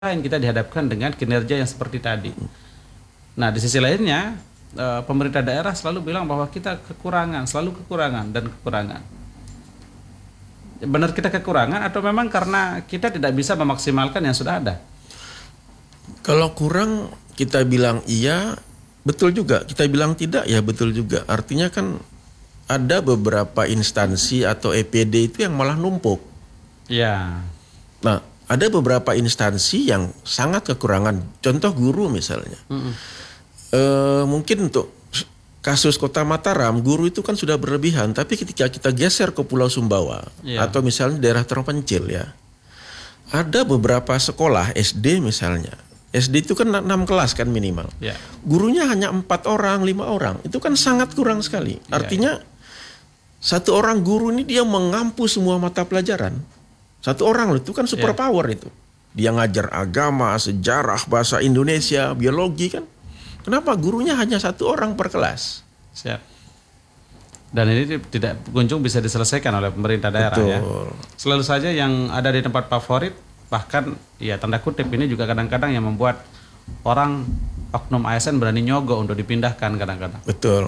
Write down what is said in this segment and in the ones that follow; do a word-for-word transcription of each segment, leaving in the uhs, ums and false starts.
lain kita dihadapkan dengan kinerja yang seperti tadi. Nah, di sisi lainnya eh, pemerintah daerah selalu bilang bahwa kita kekurangan, selalu kekurangan dan kekurangan. Benar kita kekurangan atau memang karena kita tidak bisa memaksimalkan yang sudah ada? Kalau kurang kita bilang iya, betul juga. Kita bilang tidak, ya betul juga. Artinya kan ada beberapa instansi atau E P D itu yang malah numpuk. Ya. Nah, ada beberapa instansi yang sangat kekurangan. Contoh guru misalnya. Mm-hmm. E, mungkin untuk kasus Kota Mataram, guru itu kan sudah berlebihan. Tapi ketika kita geser ke Pulau Sumbawa, yeah. atau misalnya daerah terpencil ya, ada beberapa sekolah S D misalnya. S D itu kan enam kelas kan minimal. Yeah. Gurunya hanya empat orang, lima orang. Itu kan sangat kurang sekali. Artinya yeah, yeah. satu orang guru ini dia mengampu semua mata pelajaran. Satu orang loh, itu kan super yeah. power itu. Dia ngajar agama, sejarah, bahasa Indonesia, biologi kan. Kenapa gurunya hanya satu orang per kelas? Siap. Dan ini tidak kunjung bisa diselesaikan oleh pemerintah daerah. Betul. Ya. Selalu saja yang ada di tempat favorit, bahkan ya tanda kutip ini juga kadang-kadang yang membuat orang oknum A S N berani nyogok untuk dipindahkan kadang-kadang. Betul.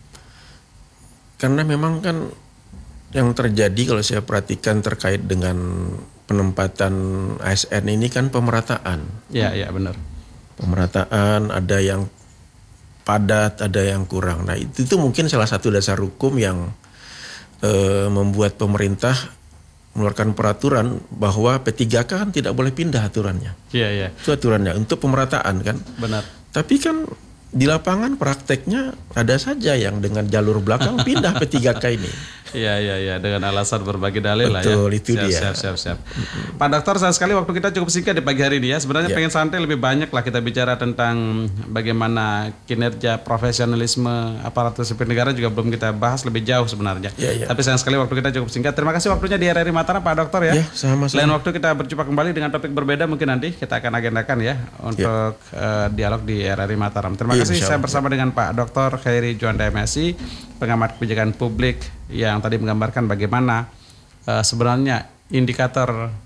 Karena memang kan yang terjadi kalau saya perhatikan terkait dengan penempatan A S N ini kan pemerataan. Iya, iya benar. Pemerataan, ada yang padat, ada yang kurang. Nah itu, itu mungkin salah satu dasar hukum yang e, membuat pemerintah mengeluarkan peraturan bahwa P tiga K kan tidak boleh pindah aturannya. Iya, iya. Itu aturannya untuk pemerataan kan. Benar. Tapi kan di lapangan prakteknya ada saja yang dengan jalur belakang pindah P tiga K ini. Iya, iya, iya. Dengan alasan berbagai dalil lah ya. Betul, itu siap, dia. Siap, siap, siap. Mm-hmm. Pak Dokter, sayang sekali waktu kita cukup singkat di pagi hari ini ya. Sebenarnya yeah. pengen santai lebih banyak lah kita bicara tentang bagaimana kinerja profesionalisme aparatur sipil negara juga belum kita bahas lebih jauh sebenarnya. Yeah, yeah. Tapi sayang sekali waktu kita cukup singkat. Terima kasih waktunya di R R I Mataram Pak Dokter ya. Yeah, sama-sama. Lain waktu kita berjumpa kembali dengan topik berbeda mungkin nanti kita akan agendakan ya untuk yeah. uh, dialog di R R I Mataram. Terima yeah, kasih. Saya bersama dengan Pak Dokter Khairi Juanda M Si, pengamat kebijakan publik yang tadi menggambarkan bagaimana uh, sebenarnya indikator